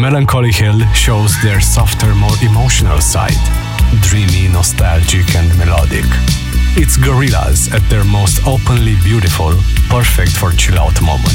Melancholy Hill shows their softer, more emotional side, dreamy, nostalgic and melodic. It's Gorillaz at their most openly beautiful, perfect for chill-out moments.